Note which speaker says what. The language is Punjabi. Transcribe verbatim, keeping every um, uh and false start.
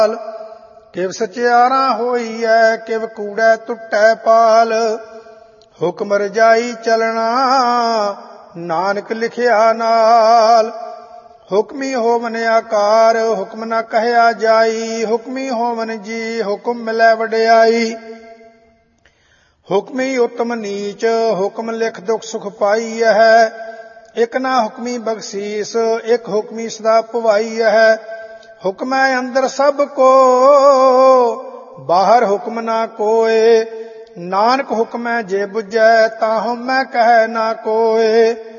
Speaker 1: ਕਿਵ ਸਚਿਆਰਾ ਹੋਈਐ ਕਿਵ ਕੂੜੈ ਟੁੱਟੈ ਪਾਲ। ਹੁਕਮ ਰਜਾਈ ਚਲਣਾ ਨਾਨਕ ਲਿਖਿਆ ਨਾਲ। ਹੁਕਮੀ ਹੋਵਨ ਆਕਾਰ ਹੁਕਮ ਨਾ ਕਹਿਆ ਜਾਈ। ਹੁਕਮੀ ਹੋਵਨ ਜੀ ਹੁਕਮ ਮਿਲੈ ਵਡਿਆਈ। ਹੁਕਮੀ ਉਤਮ ਨੀਚ ਹੁਕਮ ਲਿਖ ਦੁਖ ਸੁਖ ਪਾਈ ਹੈ। ਇਕ ਨਾ ਹੁਕਮੀ ਬਖਸ਼ੀਸ ਇਕ ਹੁਕਮੀ ਸਦਾ ਭਵਾਈ ਹੈ। ਹੁਕਮੈ ਅੰਦਰ ਸਭ ਕੋ ਬਾਹਰ ਹੁਕਮ ਨਾ ਕੋਏ। ਨਾਨਕ ਹੁਕਮੈ ਜੇ ਬੁਝੈ ਤਾਹੁ ਮੈਂ ਕਹਿ ਨਾ ਕੋਏ।